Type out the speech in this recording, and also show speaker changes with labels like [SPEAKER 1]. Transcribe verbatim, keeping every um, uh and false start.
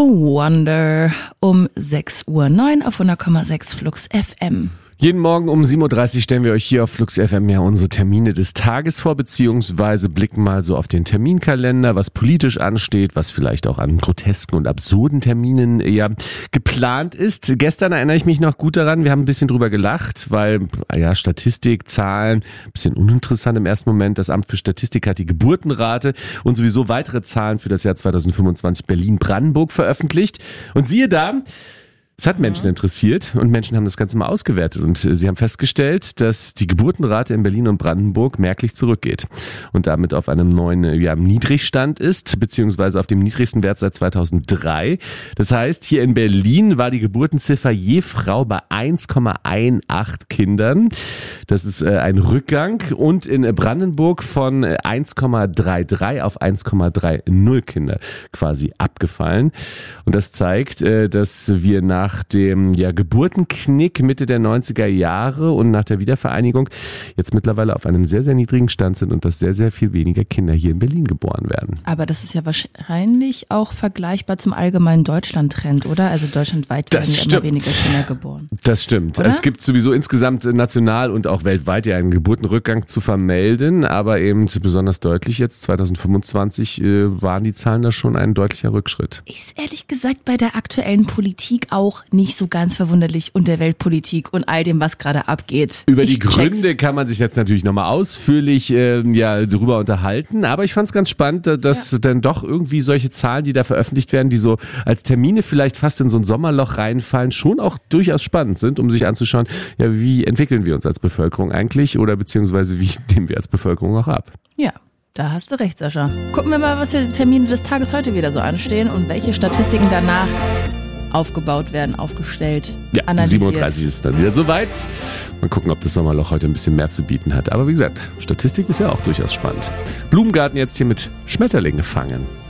[SPEAKER 1] Wonder um sechs Uhr neun auf hundert Komma sechs Flux F M.
[SPEAKER 2] Jeden Morgen um sieben Uhr dreißig stellen wir euch hier auf Flux F M ja unsere Termine des Tages vor, beziehungsweise blicken mal so auf den Terminkalender, was politisch ansteht, was vielleicht auch an grotesken und absurden Terminen ja geplant ist. Gestern erinnere ich mich noch gut daran, wir haben ein bisschen drüber gelacht, weil ja Statistik, Zahlen, ein bisschen uninteressant im ersten Moment. Das Amt für Statistik hat die Geburtenrate und sowieso weitere Zahlen für das Jahr zweitausendfünfundzwanzig Berlin-Brandenburg veröffentlicht. Und siehe da, es hat Menschen interessiert und Menschen haben das Ganze mal ausgewertet und sie haben festgestellt, dass die Geburtenrate in Berlin und Brandenburg merklich zurückgeht und damit auf einem neuen ja, Niedrigstand ist, beziehungsweise auf dem niedrigsten Wert seit zweitausenddrei. Das heißt, hier in Berlin war die Geburtenziffer je Frau bei eins Komma achtzehn Kindern. Das ist äh, ein Rückgang und in Brandenburg von eins Komma dreiunddreißig auf eins Komma dreißig Kinder quasi abgefallen. Und das zeigt, äh, dass wir nach Nach dem ja, Geburtenknick Mitte der neunziger Jahre und nach der Wiedervereinigung jetzt mittlerweile auf einem sehr, sehr niedrigen Stand sind und dass sehr, sehr viel weniger Kinder hier in Berlin geboren werden.
[SPEAKER 1] Aber das ist ja wahrscheinlich auch vergleichbar zum allgemeinen Deutschland-Trend, oder? Also deutschlandweit werden ja immer weniger Kinder geboren.
[SPEAKER 2] Das stimmt. Oder? Es gibt sowieso insgesamt national und auch weltweit ja einen Geburtenrückgang zu vermelden, aber eben besonders deutlich jetzt zweitausendfünfundzwanzig äh, waren die Zahlen da schon ein deutlicher Rückschritt.
[SPEAKER 1] Ist ehrlich gesagt bei der aktuellen Politik auch nicht so ganz verwunderlich und der Weltpolitik und all dem, was gerade abgeht.
[SPEAKER 2] Über die
[SPEAKER 1] ich
[SPEAKER 2] Gründe
[SPEAKER 1] check's.
[SPEAKER 2] kann man sich jetzt natürlich nochmal ausführlich äh, ja, drüber unterhalten, aber ich fand es ganz spannend, dass ja. dann doch irgendwie solche Zahlen, die da veröffentlicht werden, die so als Termine vielleicht fast in so ein Sommerloch reinfallen, schon auch durchaus spannend sind, um sich anzuschauen, ja, wie entwickeln wir uns als Bevölkerung eigentlich oder beziehungsweise wie nehmen wir als Bevölkerung auch ab.
[SPEAKER 1] Ja. Da hast du recht, Sascha. Gucken wir mal, was für Termine des Tages heute wieder so anstehen und welche Statistiken danach aufgebaut werden, aufgestellt,
[SPEAKER 2] ja,
[SPEAKER 1] analysiert.
[SPEAKER 2] sieben Uhr dreißig ist dann wieder soweit. Mal gucken, ob das Sommerloch heute ein bisschen mehr zu bieten hat. Aber wie gesagt, Statistik ist ja auch durchaus spannend. Blumengarten jetzt hier mit Schmetterlinge fangen.